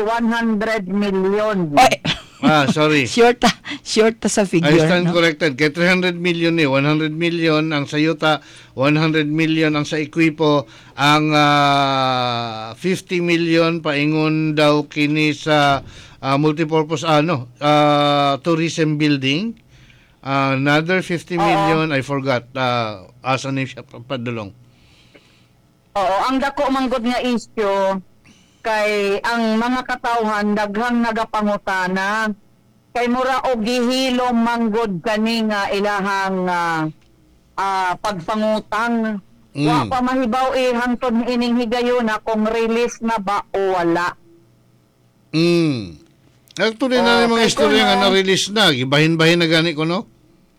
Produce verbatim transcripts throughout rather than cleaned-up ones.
one hundred million. Oy, Ah, sorry. sure ta, sure ta sa I figure, stand no? corrected. Kaya three hundred million eh. one hundred million ang sa yuta, one hundred million ang sa ekwipo, ang ah, fifty million paingon daw kini sa ah, multipurpose ano, ah, tourism building. Ah, another fifty million, I forgot. Uh, asa ni siya padulong. Oo, ang dako manggod nga issue kay ang mga katawhan daghang nagapangutana kay mura og gihilom manggod kani nga ilahang ah, ah, pagpangutang. Mm. Wa pa mahibaw eh hangtod ining higayon na kung release na ba o wala. Mm. Actually, na Oh, mga kay istorya nga kuno- na-release na. Gibahin-bahin na gani ko, no?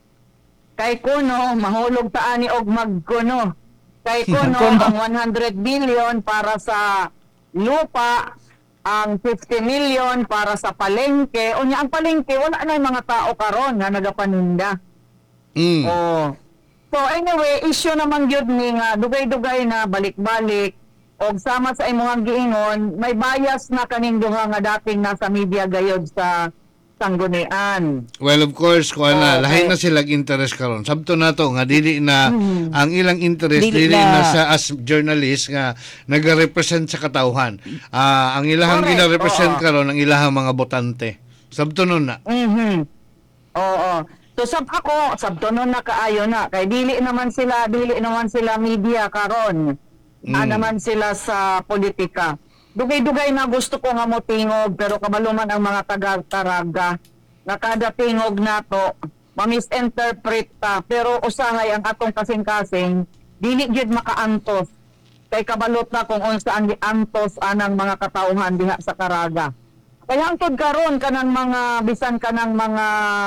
Kay kuno mahulog ta ani og magkuno. Kay kuno Kuno. ang one hundred million para sa lupa, ang fifty million para sa palengke. Unya ang palengke wala na yung mga tao karon nga nagapaninda. Mm. Oh. So anyway, issue naman gyud ni nga dugay-dugay na balik-balik og sama sa imong giingon, may bias na kaning duha nga dating nasa media gayod sa Sanggunian. Well, of course, kung Okay. na, lahi na silang interest karon. Sabto na to, nga dili na, Mhm. ang ilang interest, Dili dili, na- na, sa as journalist nga nag-represent sa katawhan. Ah, ang ilahang Correct, gina-represent oo. karon ang ilahang mga botante. Sabto nun na. Mhm. Oo. So sab ako, sabto nun na kaayo na kay dili naman sila, dili naman sila media karon. Mm. Ah, naman sila sa politika. Dugay-dugay na gusto ko nga mo tingog pero kabaluman ang mga taga-taraga na kada tingog nato ma-misinterpret ta pero usahay ang atong kasing-kasing dili gyud makaantos kay kabalot na kung unsa ang giantos anang mga katawhan diha sa Caraga. Kaya hangtod karon kanang mga bisan kanang mga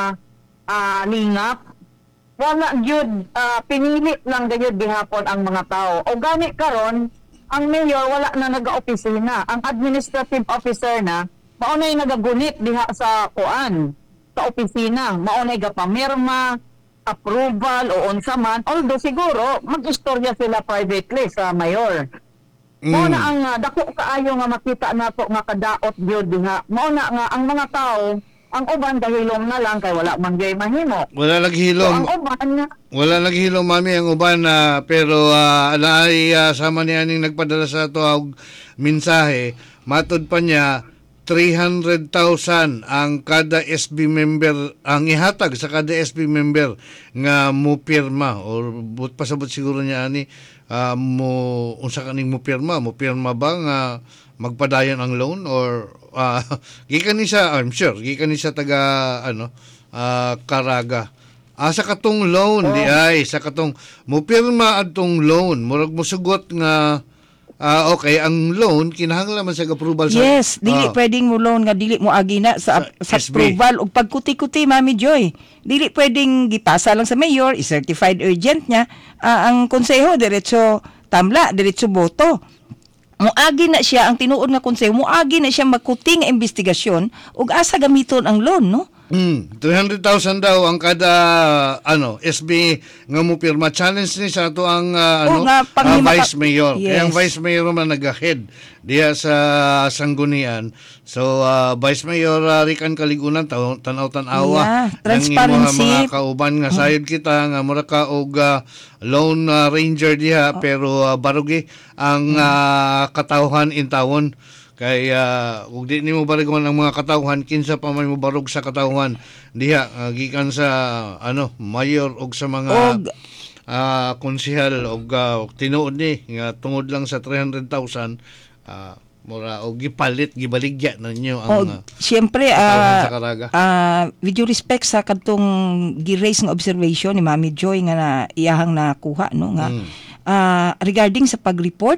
ah, lingap wala gyud ah, pinili lang gyud gihapon ang mga tao. O gani karon ang mayor wala na naga-opisina. Ang administrative officer na maunay nagagunit diha sa kuan sa opisina. Maunay gapamirma, approval o unsa man. Although siguro mag-istorya sila privately sa mayor. Mao Mm. na ang uh, dako kaayo nga makita nato nga kadaot gyud diha. Mao na nga ang mga tao ang uban dahilom na lang kay wala man gyud mahimo. Wala So, naghilom. ang uban nga Wala naghilom, mami, ang uban na pero uh, naay ah, sama niya ning nagpadala sa ato og mensahe. Matod pa niya three hundred thousand ang kada S B member ang ihatag sa kada S B member nga mo pirma or but pasabot siguro niya ani ah, mo unsa kaning mo pirma mo pirma ba nga magpadayon ang loan or ah, gikan ni sa I'm sure gikan ni sa taga ano ah, Caraga. Ah, sa katong loan, di ay, sa katong, mo pirma adtong loan, murag mo sugot nga, ah, okay, ang loan, kinahanglan man sa approval sa... Yes, dili Ah. pwedeng mo loan nga dili mo agi na sa, Sa sa S B. approval ug pagkuti-kuti, Mami Joy. Dili pwedeng gipasa lang sa mayor, i-certified urgent niya, ah, ang konseho diretso tamla, diretso boto. Muagi na siya ang tinuod nga konseho, muagi na siya magkuti nga investigasyon ug asa gamiton ang loan, no? Hmm, three hundred thousand daw ang kada ano S B nga mo pirma. Challenge ni sa ato ang ah, Oo ano nga, pag ah, may maka- vice mayor. Yes. Kaya ang vice mayor man nag-head diya sa Sanggunian. So ah, vice mayor uh, Rican Kaligunan taw- tanaw-tanawa Yeah, ng transparency. imong mga kauban nga sayod kita nga mura ka og ah, lone ah, ranger diha pero ah, barugi ang ah, katawhan in tawon. Kaya ug di nimo barigon ang mga katawhan kinsa pa may mobarog sa katawhan diha ah, gikan sa ano mayor og sa mga Og- ah, konsehal og ah, tinuod ni nga tungod lang sa three hundred thousand ah, mura og gipalit gibaligya na ninyo ang O, ah, siyempre, katawhan ah, sa Caraga. ah, with due respect sa kadtong gi-raise nga observation ni Mami Joy nga na iyahang nakuha, no, nga Mm. ah, regarding sa pag-report,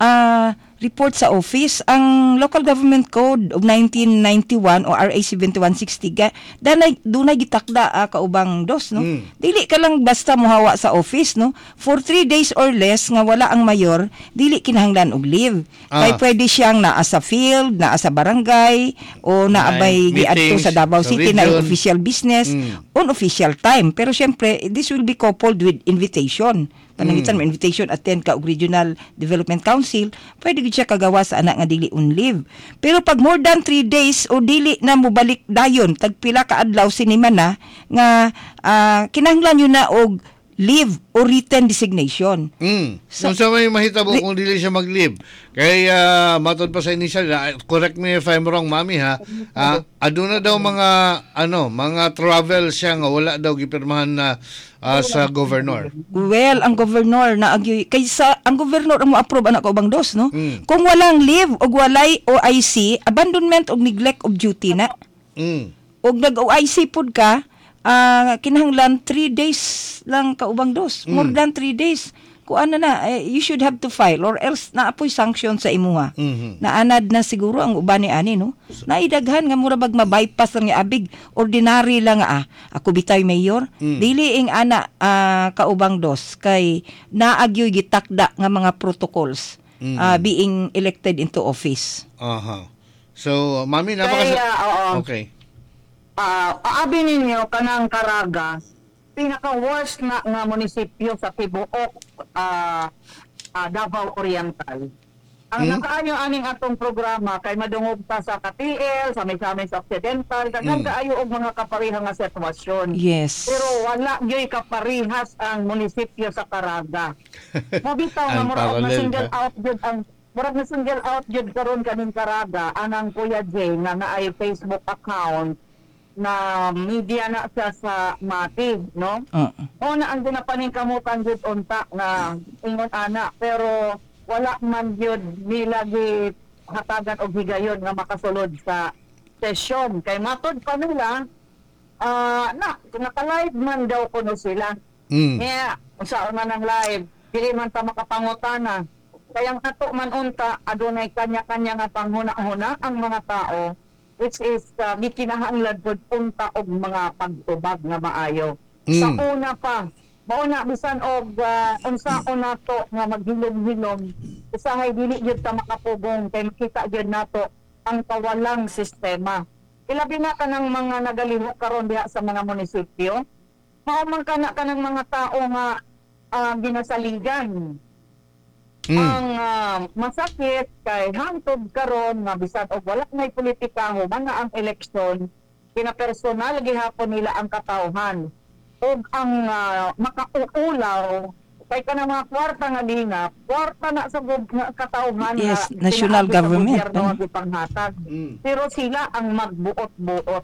ah, report sa office, ang Local Government Code of nineteen ninety-one o R A seventy-one sixty, ga, danay, dunay gitakda ah, kaubang dos, no? Mm. Dili ka lang basta mohawa sa office, no? For three days or less nga wala ang mayor, dili kinahanglan og leave. Kay Ah. pwede siyang naa sa field, naa sa barangay, o naabay May giadto meetings sa Davao sa City na region. official business, Mm. on official time. Pero syempre, this will be coupled with invitation. panangitan mo invitation attend ka og Regional Development Council, pwede gid siya kagawas sa anak nga dili on leave. Pero pag more than three days o dili na mo balik dayon tagpila ka adlaw sinima na nga ah, kinahanglan yun na og leave o written designation. Mm. So- So, sa may mahitabo Li- kung dili siya mag-leave. Kaya uh, matod pa sa initial, ah, correct me if I'm wrong, mami ha. Uh, aduna daw mga ano, mga travel siya nga wala daw gipirmahan na ah, sa governor. Well, ang governor na agyoy kaysa ang governor ang mo-approve anak ko bang dos, no? Mm. Kung walang leave o walay O I C, abandonment o neglect of duty na. Mm. Og nag-O I C pud ka, ah, kinahanglan three days lang kaubang dos. More than three days. Kung ano na, eh, you should have to file or else naapoy sanction sa imuha. Mhm. Naanad na siguro ang uban ni ani, no? Naidaghan nga mura bag ma-bypass lang nga abig. Ordinary lang nga, ah. Ako bitay mayor. Mm. Dili ing ana ah, kaubang dos kay naagyoy gitakda nga mga protocols Mm. ah, being elected into office. Aha. So, mami, napakas... Kaya, oo. Okay. Ah, aabi ninyo kanang Caraga, pinaka-worst na nga munisipyo sa tibuok ah, ah, Davao Oriental. Ang Hmm? nakaayo aning atong programa kay madungog ta sa K T L, sa Misamis Occidental, Hmm. daghan kaayo og mga kaparihang nga sitwasyon. Yes. Pero wala gyoy kaparihas ang munisipyo sa Caraga. Mabitaw nga Ang mura og parallel na-single ka. out jud ang murag na single out jud karon kaning Caraga anang Kuya Jay nga naay Facebook account na media na siya sa Mati, no? Uh, Una ang ginapaningkamutan jud unta nga ingon ana pero wala man jud nila gi hatagan og higayon nga makasulod sa sesyon kay matod pa nila ah na naka-live man daw kuno sila. Mm. Yeah, unsa man ang live, dili man ta makapangutana. Kaya ang ato man unta adunay kanya-kanya nga panghuna-huna ang mga tao which is uh, gikinahanglan pud unta og mga pagtubag nga maayo. Sa Mm. una pa, mauna bisan og uh, unsa una to nga maghilom-hilom, usahay dili gyud ta makapugong kay makita gyud nato ang kawalang sistema. Ilabi na kanang mga nagalihok karon diha sa mga munisipyo. Mao man kana kanang mga tao nga ah, ginasaligan. Mm. Ang ah, masakit kay hangtod karon nga bisan og wala nay politika human nga ang eleksyon, kinapersonal gihapon nila ang katawhan. Og ang uh, makauulaw kay kanang mga kwarta nga lingap, kwarta na sa gob- nga katawhan Yes, nga national pinaagi sa government, gobyerno ano? nga gipanghatag. Mm. Pero sila ang magbuot-buot.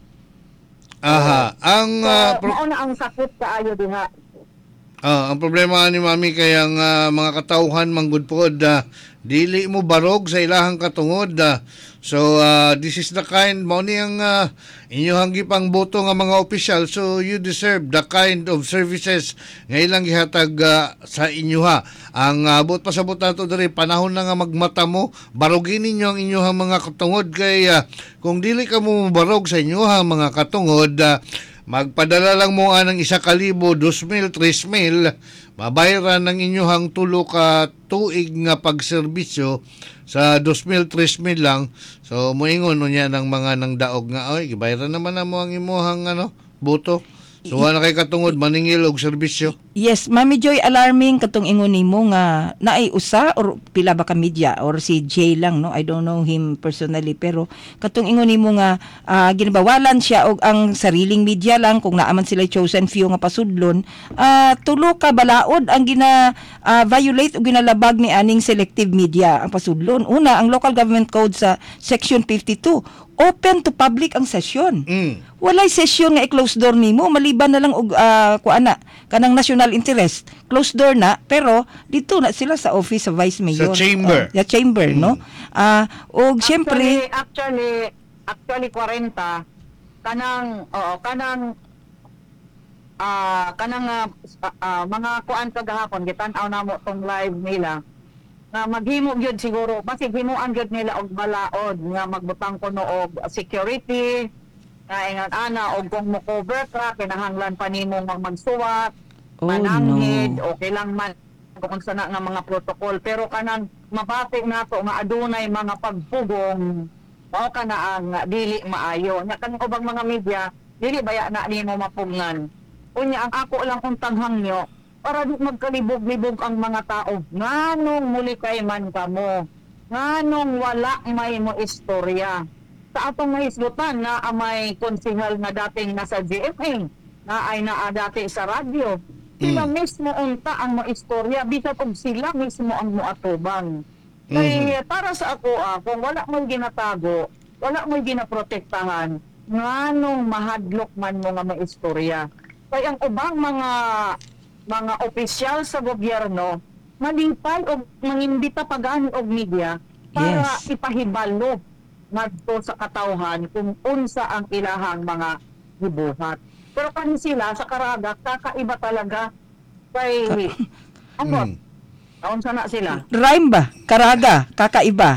Aha. Ang So, ah, pro- mao na ang sakit kaayo diha. Ah, ang problema ni mami kaya ang ah, mga katauhan manggudpod ah, dili mo barog sa ilahang katungod. ah. so ah, this is the kind mo ni ang uh, inyohang gipang boto nga mga opisyal, so you deserve the kind of services nga ilang gihatag ah, sa inyoha. Ang uh, bot pasabot nato diri panahon na nga magmata mo, barogin ninyo ang inyohang mga katungod kay ah, kung dili ka mo barog sa inyohang mga katungod, ah, magpadala lang mo anang isa kalibo, dos mil, tres mil, mabayaran ng inyong tulo ka tuig nga pagserbisyo sa dos mil, tres mil lang. So, muingon no niya ng mga nang daog nga, oy, gibayaran naman na mo ang imuhang ano, boto. So, wala kay katungod, maningil og serbisyo. yes, Mami Joy, alarming katong ingon nimo nga naay usa or pila ba ka media or si Jay lang, no? I don't know him personally, pero katong ingon nimo nga ah, ginabawalan siya og ang sariling media lang kung naaman sila chosen few nga pasudlon, ah, tulo ka balaod ang gina ah, violate o ginalabag ni aning selective media ang pasudlon. Una, ang local government code sa section fifty-two, open to public ang sesyon. Mm. Walay sesyon nga i-close door nimo, maliban na lang og uh, kuana kanang national interest. Close door na, pero dito na sila sa office sa vice mayor. Sa chamber. Uh, sa chamber, no? Ah, og Actually, syempre actually, actually forty kanang oo, kanang ah kanang ah, ah, mga kuan kagahapon gitan-aw namo tong live nila nga maghimo gyud siguro basig himuan gyud nila og balaod nga magbutang kuno og security nga ingon ana og kung mo cover ka kinahanglan pa nimo mag magsuwat Oh, mananghid no. okay lang man kung sana nga mga protocol pero kanang mabati nato nga adunay mga pagpugong mao ka na ang dili maayo nya kanang ubang mga media dili baya na nimo mapugnan unya ang ako lang untang hangyo para di magkalibog-libog ang mga tao. Nganong muli kay man kamo? Nganong wala may mo istorya? Sa atong mahisgutan na may konsihal na dating nasa G M A, na ay naa dati sa radyo. Sila Mm. mismo unta ang maistorya, bisag og sila mismo ang muatubang. Kay para sa ako, ah, kung wala mo ginatago, wala mo ginaprotektahan, nganong mahadlok man mo nga maistorya. Kay ang ubang mga mga opisyal sa gobyerno malipay og mangimbita pagani og media para Yes. ipahibalo ngadto sa katawhan kung unsa ang ilahang mga gibuhat. Pero kani sila sa Caraga kakaiba talaga kay ano? Mm. Unsa na sila? Rhyme ba? Karaga, kakaiba.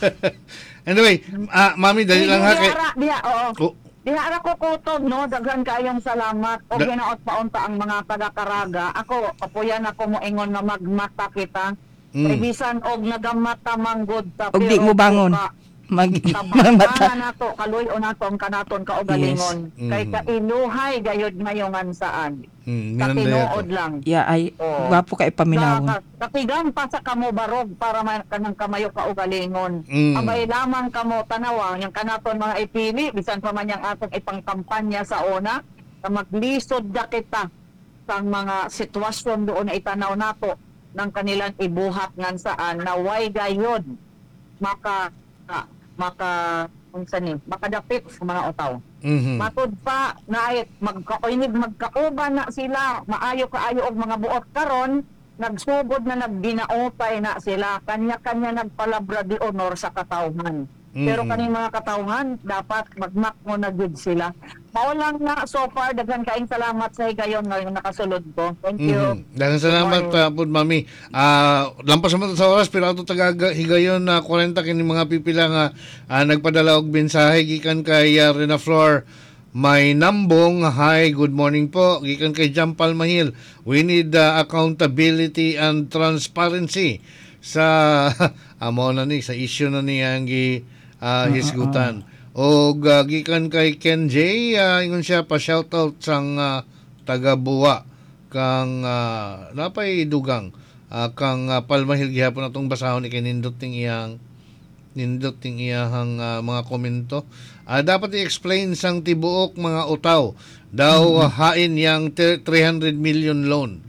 Anyway, ah, Mami, dali lang ha. Kay... Diha, diha, oo. Oh, Diha ra ko kutog, no? Daghan kayong salamat. O Da- ginaot paunta ang mga taga-Caraga. Ako, kapuyan ako mo ingon na magmata kita. Mm. Kay bisan og nagamata manggod ta. Og di mo bangon. Mag Mata. mata. nato, kaloy o nato ang kanaton kaugalingon. Yes. Kay Mhm. kailuhay gayod ngayongan saan. mm, Sa minandaya to. tinuod lang. Yeah, ay Oo. gwapo ka ipaminawon. Ka- Katigan pa sa kamo barog para man kanang kamayo kaugalingon. Mm. Abay lamang kamo tanawa yung kanaton mga ipili bisan pa man yang atong ipangkampanya sa una na maglisod da kita sa mga sitwasyon doon na itanaw nato ng kanilang ibuhat ngan saan na way gayod maka ah, maka unsa ni makadapit sa mga otaw. Mhm. Matod pa na ay magkaoynig magkauban na sila maayo kaayo og mga buot karon nagsugod na nagbinaotay na sila kanya-kanya nagpalabra di honor sa katawhan. Pero Mhm. kaning mga katawhan dapat magmakmo na gud sila. Mao lang na so far daghan kaayong salamat sa higayon nga yung nakasulod ko. Thank you. Mhm. Daghang salamat Good uh, pud Mami. Ah, lampas naman sa oras pero ato taga higayon na forty kini mga pipila nga ah, nagpadala og mensahe gikan kay uh, Rena Flor may nambong. Hi, good morning po. Gikan kay Jampal Mahil. We need uh, accountability and transparency sa amo na ni sa issue na ni ang gi ah, hisgutan. Og uh, gikan kay Ken J, uh, ingon siya pa shoutout sang uh, taga Buwa kang uh, napay dugang uh, kang uh, palmahil gihapon atong basahon ni kay nindot ting iyang nindot ting iyang uh, mga komento. Ah, dapat i-explain sang tibuok mga utaw daw uh, hain yang t- three hundred million loan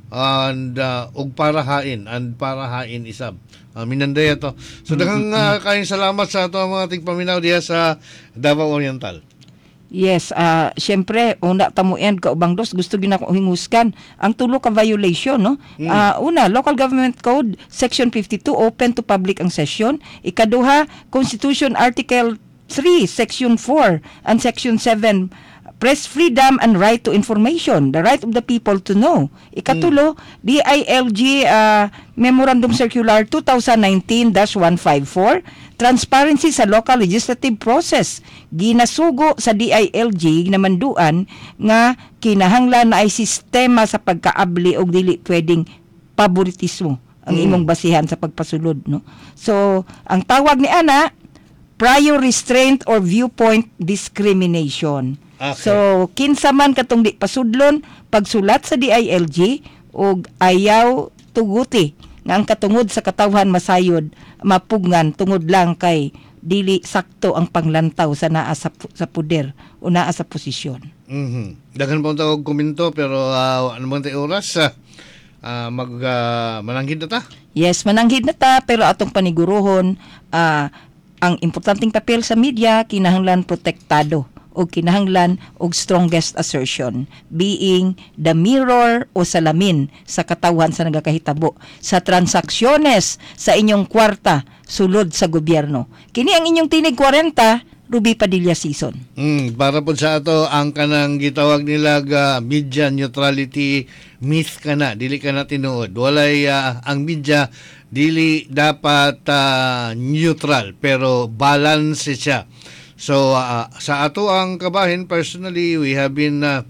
and uh, og para hain and para hain isab. Uh, minandaya to. So daghang uh, kayong salamat sa ato mga tigpaminaw diha sa Davao Oriental. Yes, ah syempre una tamo end ka ubang dos gusto gyud ako hinguskan ang tulo ka violation no. Ah, una, Local Government Code Section fifty-two open to public ang session. Ikaduha, Constitution Article three Section four and Section seven press freedom and right to information, the right of the people to know. Ikatulo, D I L G ah, Memorandum Circular twenty nineteen dash one fifty-four, transparency sa local legislative process. Ginasugo sa D I L G na manduan nga kinahanglan na ay sistema sa pagkaabli og dili pwedeng paboritismo ang imong basihan sa pagpasulod, no. So, ang tawag ni ana prior restraint or viewpoint discrimination. Okay. So, kinsa man katong di pasudlon pagsulat sa D I L G og ayaw tuguti nga ang katungod sa katawhan masayod mapugnan tungod lang kay dili sakto ang panglantaw sa naa sa, pu- sa puder o naa sa posisyon. Mhm. Daghan pa og komento pero uh, ano man tay oras ah, ah, mag uh, mananghid na ta. Yes, mananghid na ta pero atong paniguruhon ah, ang importanteng papel sa media kinahanglan protektado o kinahanglan og strongest assertion being the mirror o salamin sa katawhan sa nagakahitabo sa transaksyones sa inyong kwarta sulod sa gobyerno. Kini ang inyong tinig forty, Ruby Padilla season. Mm, para po sa ato ang kanang gitawag nila ga media neutrality myth kana dili kana tinuod. Walay ah, ang media dili dapat ah, neutral pero balance siya. So ah, sa ato ang kabahin personally we have been ah,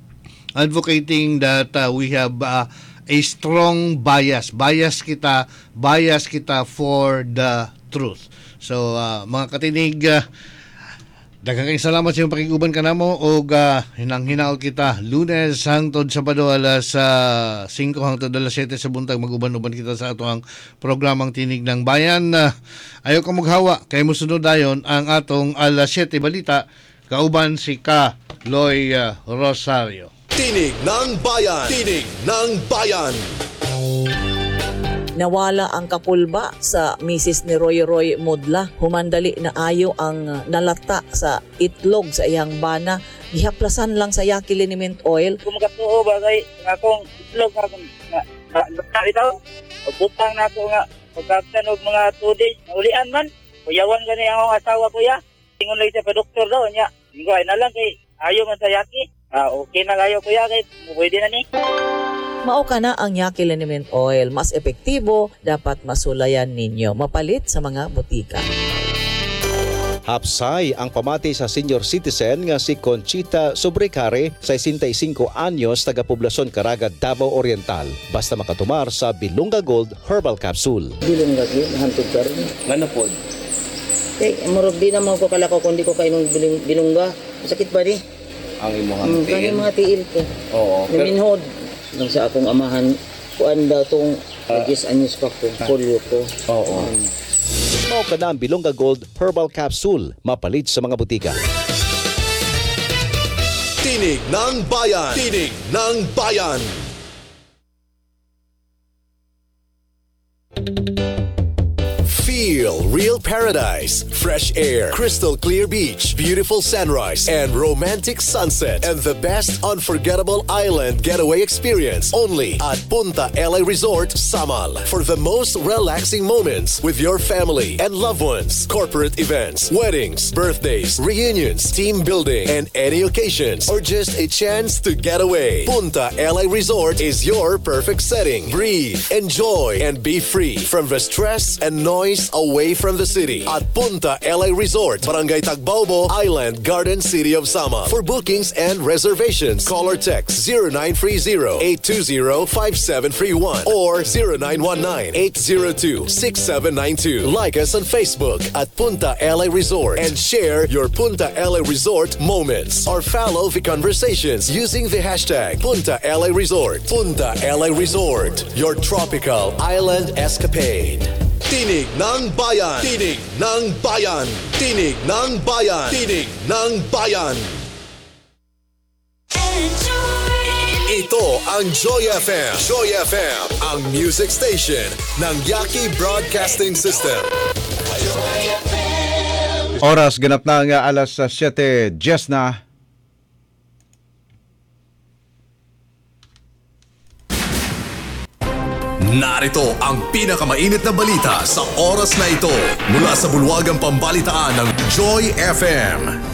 advocating that uh, we have uh, a strong bias. Bias kita, bias kita for the truth. So uh, mga katinig, uh, Daghang kayong salamat sa iyong pakiguban ka namo og uh, hinang-hinaot kita Lunes hangtod Sabado alas uh, singko hangtod alas siyete sa buntag mag-uban-uban kita sa ato ang programang Tinig ng Bayan. Uh, ayaw ka maghawa kay mosunod dayon ang atong alas siyete balita kauban si Ka Loy uh, Rosario. Tinig ng Bayan. Tinig ng Bayan. Nawala ang kapulba sa misis ni Roy Roy Modla. Humandali na ayo ang uh, nalata sa itlog sa iyang bana. Gihaplasan lang sa Yaki liniment oil. Kung magkatuo ba kay akong itlog nga akong nga nga bitaw. Butang na ako nga pagkaktan og mga two days. Naulian man. Kuyawan gani ang akong asawa kuya. Tingon lang siya pa doktor daw niya. Inggo na lang kay ayo man sa Yaki. Ah, okay na kayo kuya kay pwede na ni. Mao ka na ang Yaki liniment oil. Mas epektibo, dapat masulayan ninyo. Mapalit sa mga butika. Hapsay ang pamati sa senior citizen nga si Conchita Sobrecare, sesenta y cinco anyos, taga-poblasyon Caraga, Davao Oriental. Basta makatumar sa Bilunga Gold Herbal Capsule. Bilong lagi, hantod ka rin. Ngano pod? Eh, murag di naman ko kalakaw kundi ko kainom bilong, bilongga. Sakit ba di? Ang imong Hmm, kani mga tiil ko. Oo. Naminhod. Nang sa akong amahan, kuan daw tong agis anyos pa ko, polio ko. Oo. Mao ka na ang Bilunga Gold Herbal Capsule. Mapalit sa mga butika. Tinig ng Bayan. Tinig ng Bayan. Feel real paradise, fresh air, crystal clear beach, beautiful sunrise, and romantic sunset, and the best unforgettable island getaway experience only at Punta L A Resort, Samal. For the most relaxing moments with your family and loved ones, corporate events, weddings, birthdays, reunions, team building, and any occasions, or just a chance to get away. Punta L A Resort is your perfect setting. Breathe, enjoy, and be free from the stress and noise away from the city at Punta L A Resort, Barangay Tagbaobo, Island Garden City of Sama. For bookings and reservations, call or text zero nine three zero, eight two zero, five seven three one or zero nine one nine, eight zero two, six seven nine two. Like us on Facebook at Punta L A Resort and share your Punta L A Resort moments or follow the conversations using the hashtag Punta L A Resort. Punta L A Resort, your tropical island escapade. Tinig ng Bayan. Tinig ng Bayan. Tinig ng Bayan. Tinig ng Bayan. Ito ang Joy F M. Joy F M, ang music station ng Yaki Broadcasting System. Oras ganap na nga alas siyete diyes na. Narito ang pinakamainit na balita sa oras na ito mula sa bulwagang pambalitaan ng Joy F M.